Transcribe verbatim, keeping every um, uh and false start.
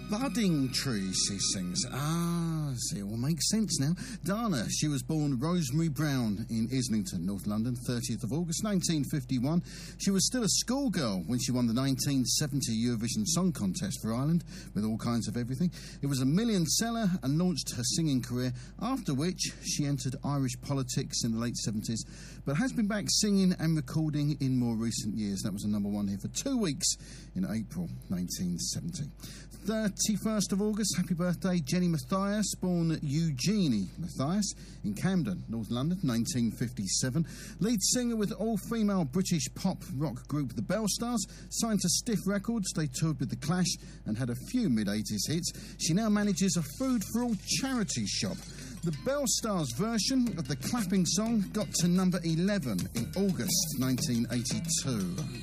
budding tree, she sings. Ah, see, it all makes sense now. Dana, she was born Rosemary Brown in Islington, North London, thirtieth of August nineteen fifty-one. She was still a schoolgirl when she won the nineteen seventy Eurovision Song Contest for Ireland, with All Kinds of Everything. It was a million seller and launched her singing career, after which she entered Irish politics in the late seventies, but has been back singing and recording in more recent years. That was a number one here for two weeks in April nineteen seventy. thirty-first of August, happy birthday, Jenny Mathias, born Eugenie Mathias in Camden, North London, nineteen fifty-seven. Lead singer with all-female British pop rock group The Bellstars, signed to Stiff Records. They toured with The Clash and had a few mid-eighties hits. She now manages a Food for All charity shop. The Bellstars version of the clapping song got to number eleven in August nineteen eighty-two.